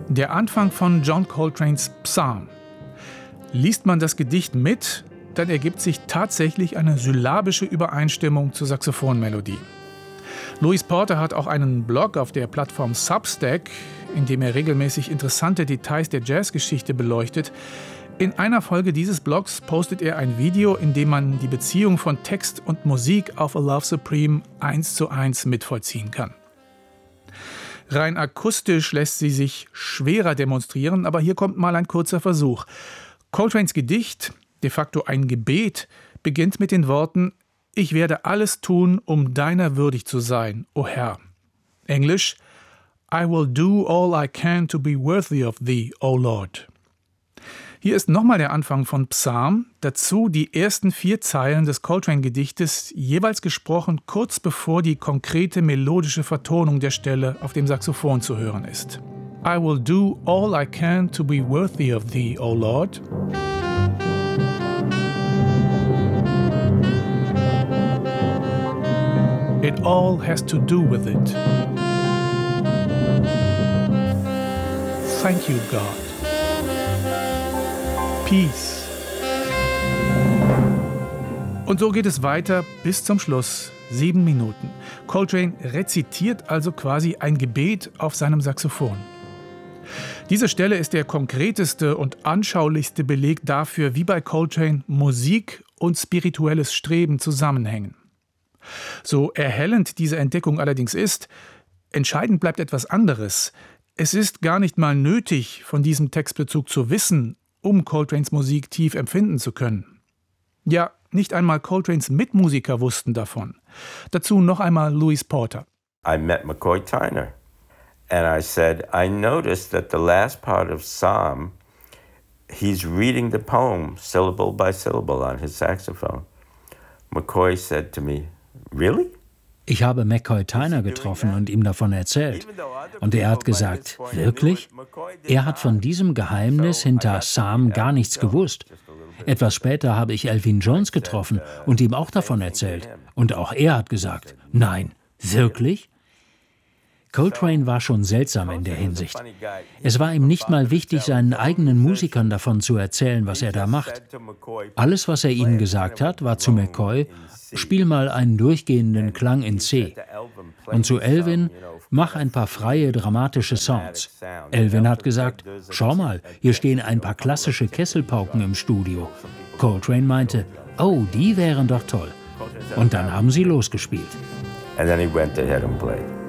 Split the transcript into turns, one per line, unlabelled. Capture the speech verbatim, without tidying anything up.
Der Anfang von John Coltranes Psalm. Liest man das Gedicht mit, dann ergibt sich tatsächlich eine syllabische Übereinstimmung zur Saxophonmelodie. Louis Porter hat auch einen Blog auf der Plattform Substack, in dem er regelmäßig interessante Details der Jazzgeschichte beleuchtet. In einer Folge dieses Blogs postet er ein Video, in dem man die Beziehung von Text und Musik auf A Love Supreme eins zu eins mitvollziehen kann. Rein akustisch lässt sie sich schwerer demonstrieren, aber hier kommt mal ein kurzer Versuch. Coltranes Gedicht, de facto ein Gebet, beginnt mit den Worten: Ich werde alles tun, um deiner würdig zu sein, o Herr. Englisch: I will do all I can to be worthy of thee, O Lord. Hier ist nochmal der Anfang von Psalm, dazu die ersten vier Zeilen des Coltrane-Gedichtes, jeweils gesprochen kurz bevor die konkrete melodische Vertonung der Stelle auf dem Saxophon zu hören ist. I will do all I can to be worthy of thee, O Lord. It all has to do with it. Thank you, God. Peace. Und so geht es weiter bis zum Schluss. Sieben Minuten. Coltrane rezitiert also quasi ein Gebet auf seinem Saxophon. Diese Stelle ist der konkreteste und anschaulichste Beleg dafür, wie bei Coltrane Musik und spirituelles Streben zusammenhängen. So erhellend diese Entdeckung allerdings ist, entscheidend bleibt etwas anderes. Es ist gar nicht mal nötig, von diesem Textbezug zu wissen, um Coltranes Musik tief empfinden zu können. Ja, nicht einmal Coltranes Mitmusiker wussten davon. Dazu noch einmal Louis Porter.
I met McCoy Tyner and I said, I noticed that the last part of Psalm, he's reading the poem syllable by syllable on his saxophone. McCoy said to me, really?
Ich habe McCoy Tyner getroffen und ihm davon erzählt. Und er hat gesagt, wirklich? Er hat von diesem Geheimnis hinter Psalm gar nichts gewusst. Etwas später habe ich Elvin Jones getroffen und ihm auch davon erzählt. Und auch er hat gesagt, nein, wirklich? Coltrane war schon seltsam in der Hinsicht. Es war ihm nicht mal wichtig, seinen eigenen Musikern davon zu erzählen, was er da macht. Alles, was er ihnen gesagt hat, war zu McCoy: Spiel mal einen durchgehenden Klang in C. Und zu Elvin: Mach ein paar freie, dramatische Sounds. Elvin hat gesagt: Schau mal, hier stehen ein paar klassische Kesselpauken im Studio. Coltrane meinte: Oh, die wären doch toll. Und dann haben sie losgespielt.
And then he went ahead and played.